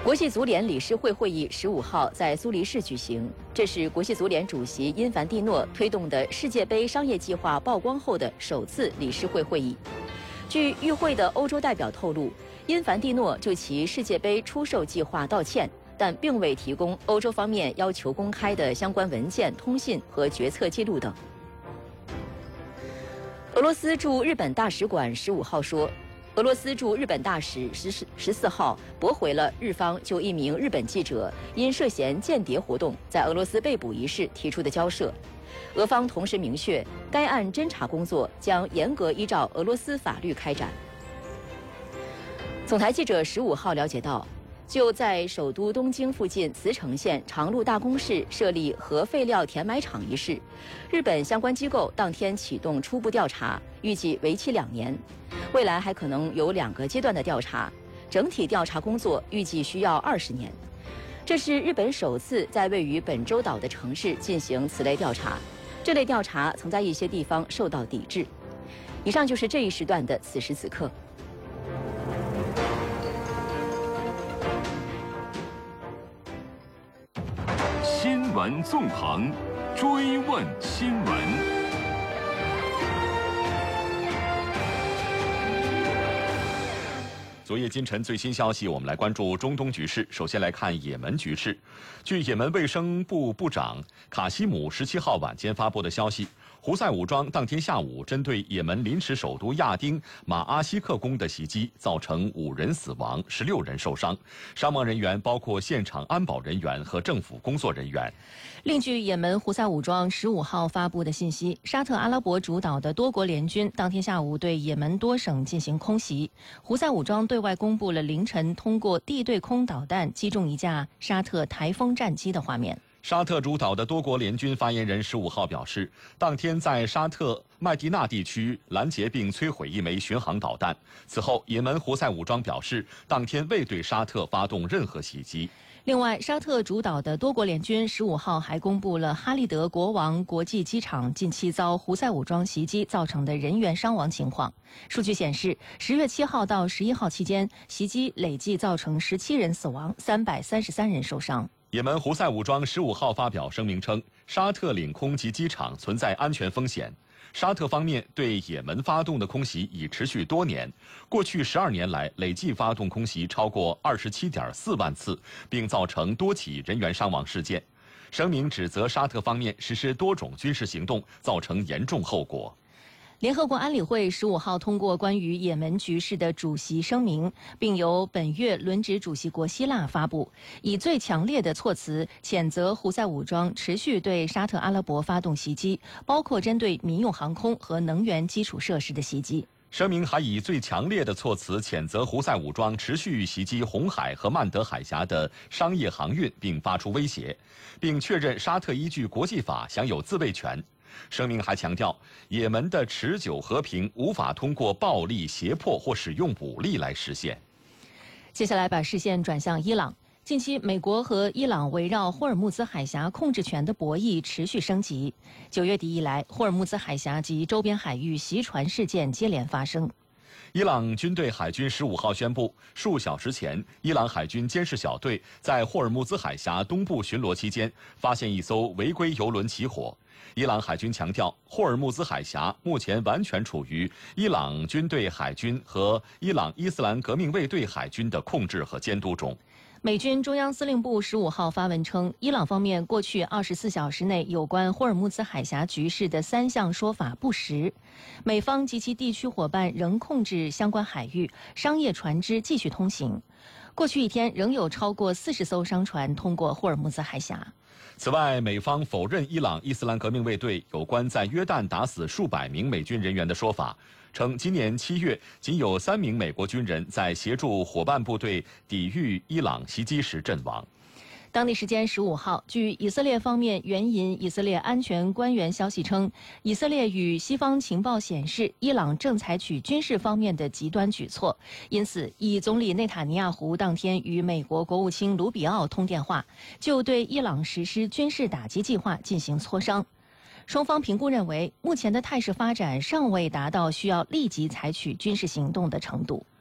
国际足联理事会会议15号在苏黎世举行，这是国际足联主席因凡蒂诺推动的世界杯商业计划曝光后的首次理事会会议。据与会的欧洲代表透露，因凡蒂诺就其世界杯出售计划道歉，但并未提供欧洲方面要求公开的相关文件、通信和决策记录等。俄罗斯驻日本大使馆15号说，俄罗斯驻日本大使14号驳回了日方就一名日本记者因涉嫌间谍活动在俄罗斯被捕一事提出的交涉。俄方同时明确，该案侦查工作将严格依照俄罗斯法律开展。总台记者15号了解到，就在首都东京附近茨城县长鹿大宫市设立核废料填埋场一事，日本相关机构当天启动初步调查，预计为期2年，未来还可能有2个阶段的调查，整体调查工作预计需要20年。这是日本首次在位于本州岛的城市进行此类调查，这类调查曾在一些地方受到抵制。以上就是这一时段的此时此刻。 新闻纵横，追问新闻。 昨夜今晨最新消息，我们来关注中东局势。首先来看也门局势。据也门卫生部部长卡西姆17号晚间发布的消息，胡塞武装当天下午针对也门临时首都亚丁马阿西克宫的袭击，造成5人死亡，16人受伤，伤亡人员包括现场安保人员和政府工作人员。 另据也门胡塞武装15号发布的信息，沙特阿拉伯主导的多国联军当天下午对也门多省进行空袭。胡塞武装对外公布了凌晨通过地对空导弹击中一架沙特台风战机的画面。 沙特主导的多国联军发言人15号表示，当天在沙特麦地那地区拦截并摧毁一枚巡航导弹。此后，也门胡塞武装表示，当天未对沙特发动任何袭击。 另外，沙特主导的多国联军15号还公布了哈利德国王国际机场近期遭胡塞武装袭击造成的人员伤亡情况。数据显示，10月7号到11号期间，袭击累计造成17人死亡，333人受伤。 也门胡塞武装15号发表声明称，沙特领空及机场存在安全风险。沙特方面对也门发动的空袭已持续多年，过去12年来累计发动空袭超过27.4万次，并造成多起人员伤亡事件。声明指责沙特方面实施多种军事行动，造成严重后果。 联合国安理会15号通过关于也门局势的主席声明，并由本月轮值主席国希腊发布，以最强烈的措辞谴责胡塞武装持续对沙特阿拉伯发动袭击，包括针对民用航空和能源基础设施的袭击。 声明还以最强烈的措辞谴责胡塞武装持续袭击红海和曼德海峡的商业航运，并发出威胁，并确认沙特依据国际法享有自卫权。声明还强调，也门的持久和平无法通过暴力、胁迫或使用武力来实现。 接下来把视线转向伊朗。近期，美国和伊朗围绕霍尔木兹海峡控制权的博弈持续升级。9月底以来，霍尔木兹海峡及周边海域袭船事件接连发生。 伊朗军队海军15号宣布，数小时前，伊朗海军监视小队在霍尔木兹海峡东部巡逻期间，发现一艘违规油轮起火。伊朗海军强调，霍尔木兹海峡目前完全处于伊朗军队海军和伊朗伊斯兰革命卫队海军的控制和监督中。 美军中央司令部15号发文称，伊朗方面过去24小时内有关霍尔木兹海峡局势的3项说法不实，美方及其地区伙伴仍控制相关海域，商业船只继续通行。过去一天仍有超过40艘商船通过霍尔木兹海峡。 此外，美方否认伊朗伊斯兰革命卫队有关在约旦打死数百名美军人员的说法，称今年7月仅有3名美国军人在协助伙伴部队抵御伊朗袭击时阵亡。 当地时间15号，据以色列方面援引以色列安全官员消息称，以色列与西方情报显示，伊朗正采取军事方面的极端举措，因此以总理内塔尼亚胡当天与美国国务卿卢比奥通电话，就对伊朗实施军事打击计划进行磋商。双方评估认为，目前的态势发展尚未达到需要立即采取军事行动的程度。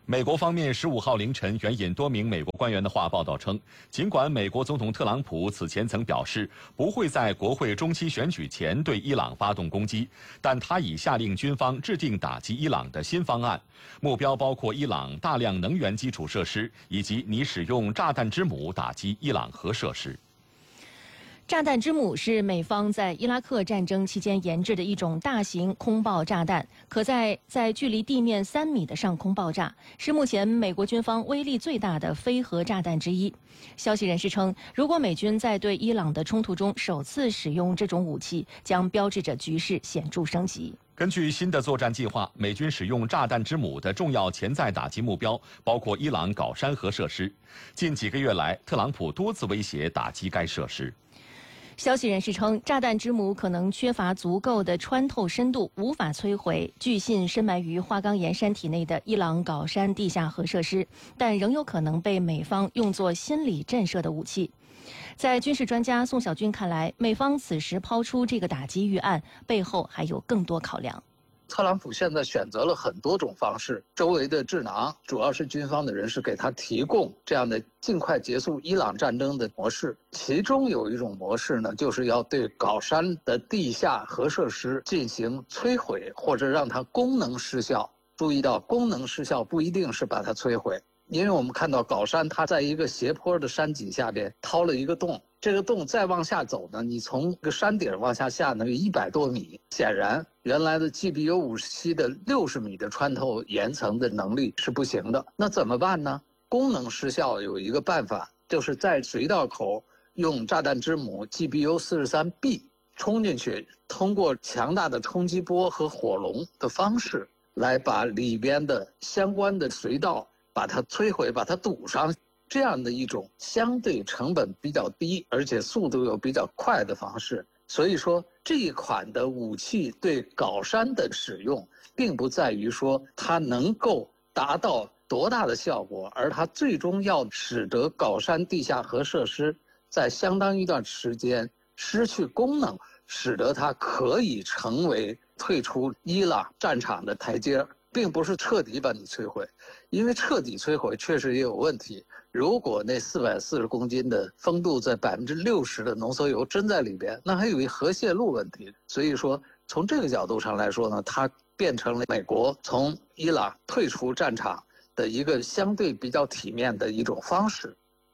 美国方面15号凌晨援引多名美国官员的话报道称，尽管美国总统特朗普此前曾表示不会在国会中期选举前对伊朗发动攻击，但他已下令军方制定打击伊朗的新方案，目标包括伊朗大量能源基础设施，以及拟使用炸弹之母打击伊朗核设施。 炸弹之母是美方在伊拉克战争期间研制的一种大型空爆炸弹，可在距离地面3米的上空爆炸，是目前美国军方威力最大的非核炸弹之一。消息人士称，如果美军在对伊朗的冲突中首次使用这种武器，将标志着局势显著升级。 根据新的作战计划，美军使用炸弹之母的重要潜在打击目标包括伊朗皋山核设施。近几个月来，特朗普多次威胁打击该设施。 消息人士称，炸弹之母可能缺乏足够的穿透深度，无法摧毁据信深埋于花岗岩山体内的伊朗皋山地下核设施，但仍有可能被美方用作心理震慑的武器。在军事专家宋小军看来，美方此时抛出这个打击预案，背后还有更多考量。 特朗普现在选择了很多种方式，周围的智囊，主要是军方的人士给他提供这样的尽快结束伊朗战争的模式。其中有一种模式呢，就是要对皋山的地下核设施进行摧毁，或者让它功能失效。注意到，功能失效不一定是把它摧毁，因为我们看到皋山它在一个斜坡的山脊下边掏了一个洞，这个洞再往下走呢，你从这个山顶往下下呢有100多米，显然原来的 GBU-57的60米的穿透岩层的能力是不行的。那怎么办呢？功能失效有一个办法，就是在隧道口用炸弹之母 GBU-43B 冲进去，通过强大的冲击波和火龙的方式来把里边的相关的隧道把它摧毁，把它堵上，这样的一种相对成本比较低，而且速度又比较快的方式。所以说，这一款的武器对皋山的使用，并不在于说它能够达到多大的效果，而它最终要使得皋山地下核设施在相当一段时间失去功能，使得它可以成为退出伊朗战场的台阶，并不是彻底把你摧毁，因为彻底摧毁确实也有问题。如果那440公斤的风度在60%的浓缩铀真在里边，那还有一核泄漏问题。所以说，从这个角度上来说呢，它变成了美国从伊朗退出战场的一个相对比较体面的一种方式。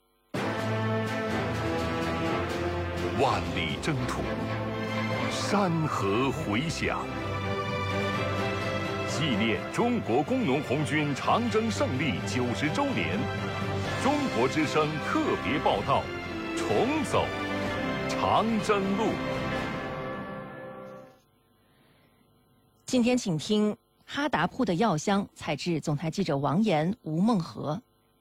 万里征途，山河回响。纪念中国工农红军长征胜利90周年，中国之声特别报道：重走长征路。 今天请听哈达铺的药香，采自总台记者王岩、吴梦和。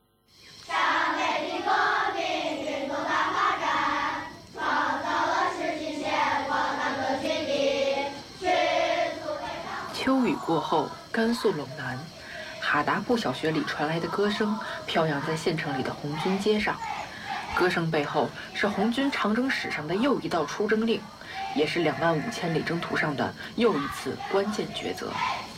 秋雨过后，甘肃陇南哈达铺小学里传来的歌声飘扬在县城里的红军街上。歌声背后是红军长征史上的又一道出征令，也是25000里征途上的又一次关键抉择。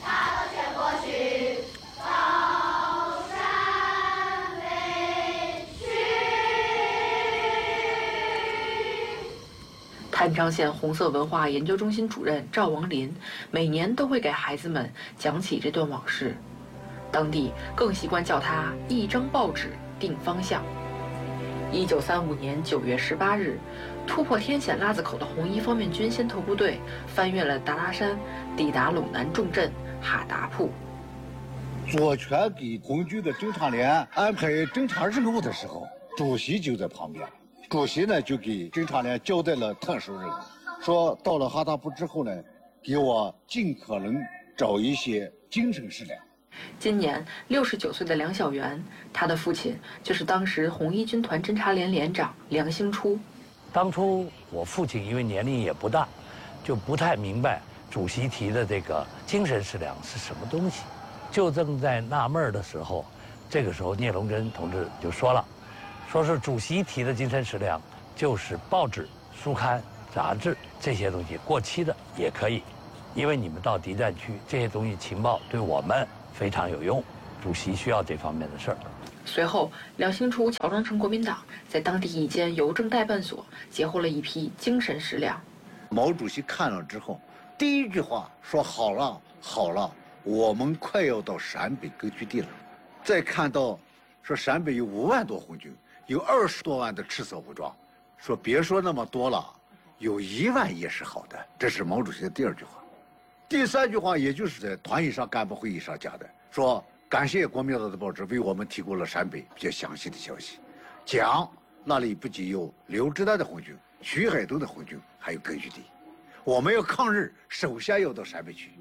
郴昌县红色文化研究中心主任赵王林每年都会给孩子们讲起这段往事，当地更习惯叫它一张报纸定方向。1935年9月18日，突破天险腊子口的红一方面军先头部队翻越了达拉山，抵达陇南重镇哈达铺。 左权给红军的侦察连安排侦察任务的时候，主席就在旁边。主席呢就给侦察连交代了特殊任务，说到了哈达铺之后呢，给我尽可能找一些精神食粮。 今年69岁的梁小元，他的父亲就是当时红一军团侦察连连长梁兴初。 当初我父亲因为年龄也不大，就不太明白主席提的这个精神食粮是什么东西。就正在纳闷的时候，这个时候聂荣臻同志就说了，说是主席提的精神食粮就是报纸、书刊、杂志这些东西，过期的也可以，因为你们到敌占区，这些东西情报对我们非常有用。 主席需要这方面的事儿。 随后，梁兴初乔装成国民党，在当地一间邮政代办所截获了一批精神食粮。 毛主席看了之后，第一句话说：“好了，好了，我们快要到陕北根据地了。”再看到，说陕北有5万多红军，有20多万的赤色武装，说别说那么多了，有1万也是好的。这是毛主席的第2句话。第3句话，也就是在团以上干部会议上讲的，说感谢国民党的报纸为我们提供了陕北比较详细的消息，讲那里不仅有刘志丹的红军、徐海东的红军，还有根据地。我们要抗日，首先要到陕北去。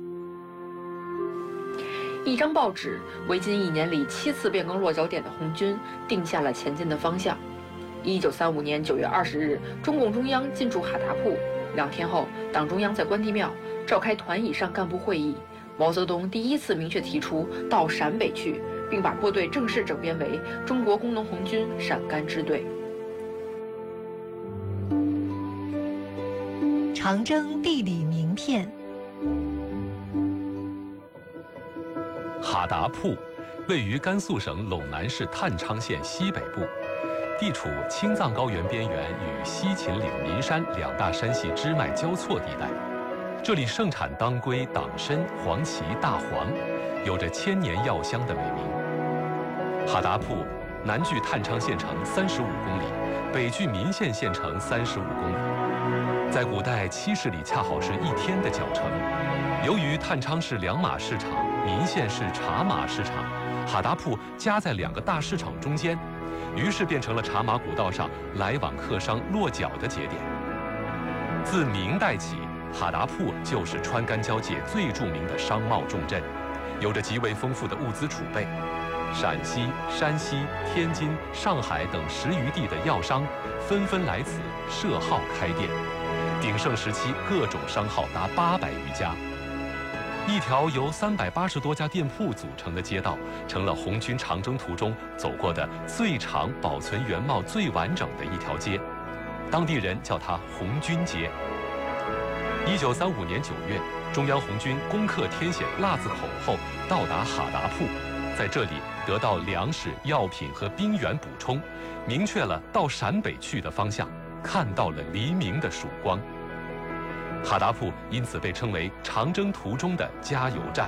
一张报纸为近1年里7次变更落脚点的红军定下了前进的方向。1935年9月20日，中共中央进驻哈达铺。2天后，党中央在关帝庙召开团以上干部会议，毛泽东第一次明确提出到陕北去，并把部队正式整编为中国工农红军陕甘支队。 长征地理名片。 哈达铺位于甘肃省陇南市太昌县西北部，地处青藏高原边缘与西秦岭岷山2大山系支脉交错地带。这里盛产当归、党参、黄芪、大黄，有着千年药香的美名。哈达铺南距太昌县城35公里，北距岷县县城35公里，在古代70里恰好是1天的脚程。由于太昌是2马市场，岷县是茶马市场，哈达铺夹在2个大市场中间，于是变成了茶马古道上来往客商落脚的节点。自明代起，哈达铺就是川甘交界最著名的商贸重镇，有着极为丰富的物资储备。陕西、山西、天津、上海等10余地的药商纷纷来此设号开店，鼎盛时期各种商号达800余家。一条由380多家店铺组成的街道，成了红军长征途中走过的最长、保存原貌最完整的一条街，当地人叫它红军街。1935年9月，中央红军攻克天险腊子口后，到达哈达铺，在这里得到粮食、药品和兵源补充，明确了到陕北去的方向，看到了黎明的曙光。哈达铺因此被称为长征途中的加油站。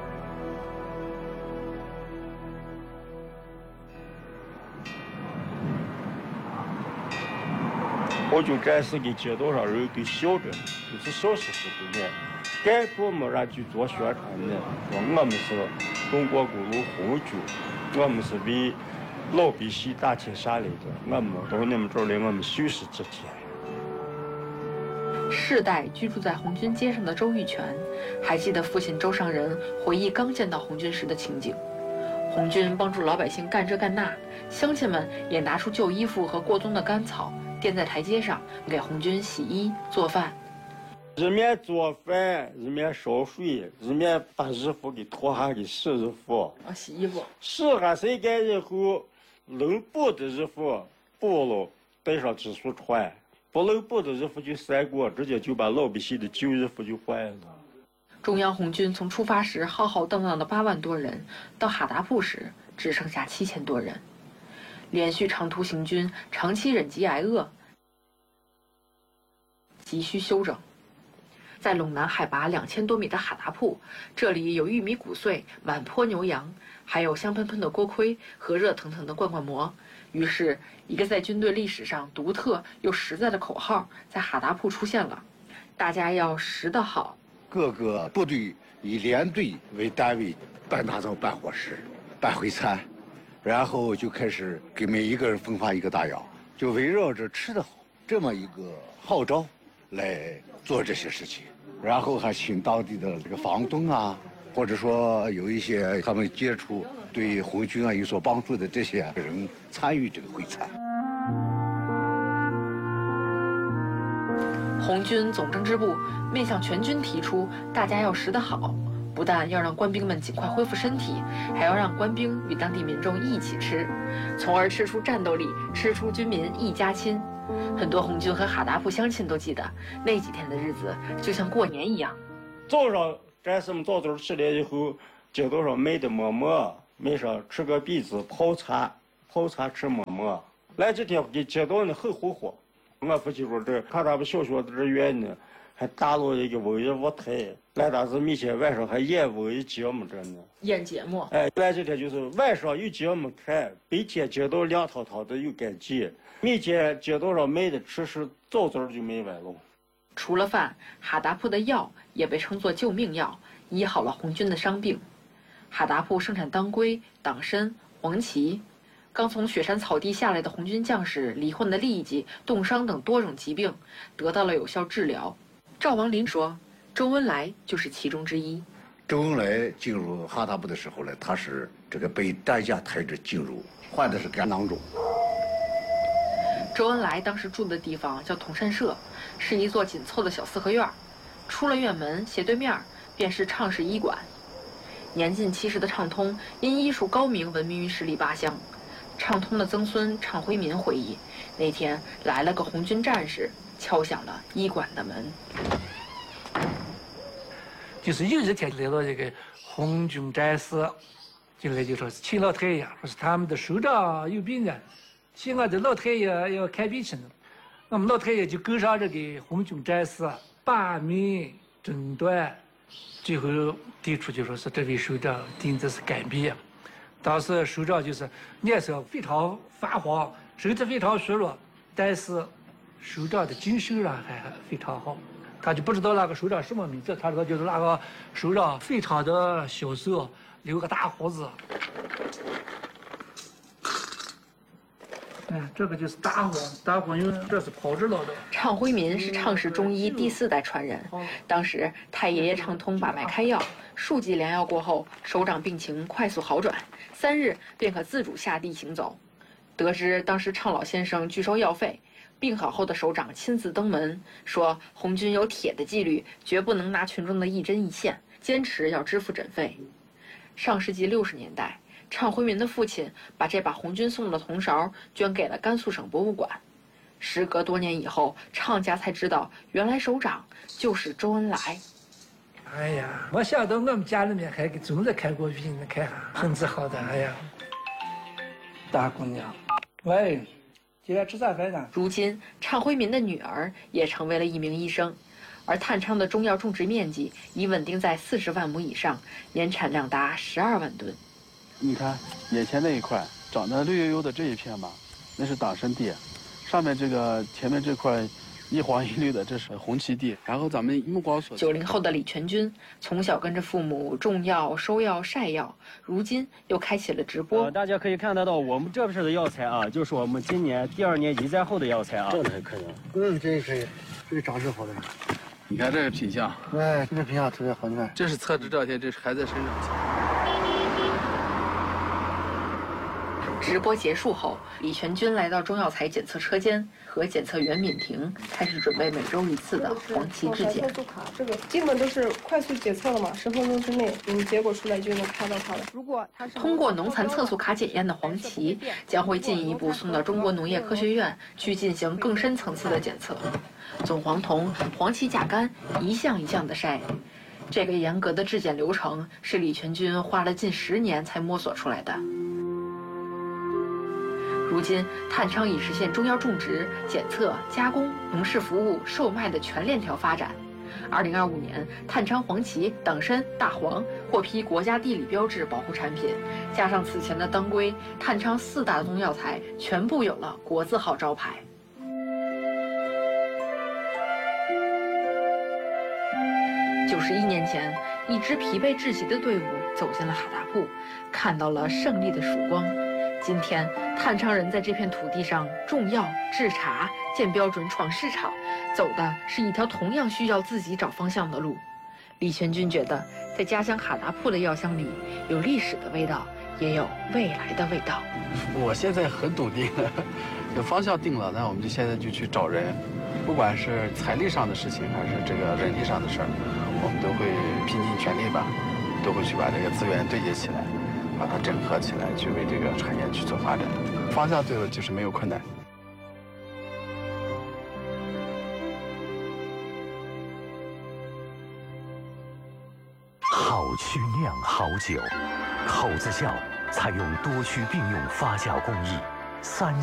我就展示给街道上人对晓着，就是小时候的人，干部没人去做宣传的，说我们是中国工农红军，我们是为老百姓打天下来的，我们到你们这儿来，我们休息几天。 世代居住在红军街上的周玉泉，还记得父亲周尚仁回忆刚见到红军时的情景。红军帮助老百姓干这干那，乡亲们也拿出旧衣服和过冬的干草，垫在台阶上，给红军洗衣做饭。 人面做饭，人面烧水，人面把衣服给脱下给洗衣服。 洗衣服。 洗下晒干以后，能补的衣服补了，带上寄宿穿。不能补的衣服就晒过，直接就把老百姓的旧衣服就换了。 中央红军从出发时浩浩荡荡的8万多人，到哈达铺时只剩下7000多人。连续长途行军，长期忍饥挨饿，急需休整。在陇南海拔2000多米的哈达铺，这里有玉米谷穗、满坡牛羊，还有香喷喷的锅盔和热腾腾的罐罐馍。于是，一个在军队历史上独特又实在的口号在哈达铺出现了：大家要食得好。 各个部队以连队为单位办打造办伙食、办会餐，然后就开始给每一个人分发一个大洋，就围绕着吃得好这么一个号召来做这些事情。然后还请当地的这个房东啊，或者说有一些他们接触对红军啊有所帮助的这些人参与这个会餐。 红军总政治部面向全军提出，大家要食得好，不但要让官兵们尽快恢复身体，还要让官兵与当地民众一起吃，从而吃出战斗力，吃出军民一家亲。很多红军和哈达铺乡亲都记得那几天的日子就像过年一样。 早上战士们早早起来以后， 街道上卖的馍馍，卖上吃个篦子泡茶吃馍馍。来这天给街道呢很火火。我父亲说这看咱们小学的这院呢，还搭了一个文艺舞台，来咱是每天晚上还演文艺节目着呢。 演节目。 哎，来这天就是晚上有节目看，白天街道亮堂堂的有干净。每天街道上卖的吃食早早就卖完了。 除了饭，哈达铺的药也被称作救命药，医好了红军的伤病。哈达铺生产当归、党参、黄芪。刚从雪山草地下来的红军将士罹患的痢疾、冻伤等多种疾病，得到了有效治疗。赵王林说，周恩来就是其中之一。 周恩来进入哈达部的时候呢，他是这个被担架抬着进入，患的是肝囊肿。 周恩来当时住的地方叫同善社，是一座紧凑的小四合院。出了院门，斜对面便是畅氏医馆。年近70的畅通因医术高明闻名于十里八乡。畅通的曾孙畅辉民回忆，那天来了个红军战士，敲响了医馆的门。 就是有一天来到这个红军战士，进来就说是秦老太爷，说是他们的首长有病人，请俺的老太爷要看病去呢。我们老太爷就跟上这个红军战士把脉诊断，最后提出就说是这位首长定的是肝病。当时首长就是脸色非常发黄，身体非常虚弱，但是首长的精神上还非常好。他就不知道那个首长什么名字，他知道就是那个首长非常的消瘦，留个大胡子。这个就是大黄，因为这是炮制劳动。 畅辉民是畅氏中医第4代传人，当时太爷爷畅通把脉开药，数剂良药过后，首长病情快速好转，3日便可自主下地行走。得知当时畅老先生拒收药费，病好后的首长亲自登门，说红军有铁的纪律，绝不能拿群众的一针一线，坚持要支付诊费。上世纪60年代，畅辉民的父亲把这把红军送的铜勺捐给了甘肃省博物馆。时隔多年以后，畅家才知道，原来首长就是周恩来。 哎呀，没想到我们家里面还给总的开过病，看哈，很自豪的。哎呀，大姑娘，喂，今天吃啥饭呢？ 如今，畅辉民的女儿也成为了一名医生，而探昌的中药种植面积已稳定在40万亩以上，年产量达12万吨。 你看眼前那一块长得绿油油的这一片吧，那是党参地，上面这个前面这块一黄一绿的，这是红旗地。然后咱们目光所 90后的李全军从小跟着父母种药、收药、晒药，如今又开启了直播。 大家可以看得到，我们这边的药材啊，就是我们今年第2年移栽后的药材啊。 这还可以。 这也可以，这个长势好的。 你看这个品相， 哎，这个品相特别好，你看。 这是测试照片，这是还在生长。 直播结束后，李全军来到中药材检测车间，和检测员闵婷开始准备每周1次的黄芪质检。 这个基本都是快速检测了嘛，10分钟之内，结果出来就能看到它了。如果它是通过农残测速卡检验的黄芪，将会进一步送到中国农业科学院去进行更深层次的检测。总黄酮、黄芪甲苷一项一项的筛。这个严格的质检流程是李全军花了近10年才摸索出来的。如今，探昌已实现中药种植、检测、加工、农事服务、售卖的全链条发展。2025年，探昌黄芪、党参、大黄获批国家地理标志保护产品，加上此前的当归，探昌4大中药材全部有了国字号招牌。91年前，一支疲惫至极的队伍走进了哈达铺，看到了胜利的曙光。今天，探昌人在这片土地上种药、制茶、建标准、闯市场，走的是一条同样需要自己找方向的路。李全军觉得，在家乡哈达铺的药香里，有历史的味道，也有未来的味道。 我现在很笃定，有方向定了，那我们就现在就去找人，不管是财力上的事情，还是这个人力上的事儿，我们都会拼尽全力吧，都会去把这个资源对接起来。把它整合起来，去为这个产业去做发展。方向对了，就是没有困难。 好区酿好酒。口子窖采用多区并用发酵工艺，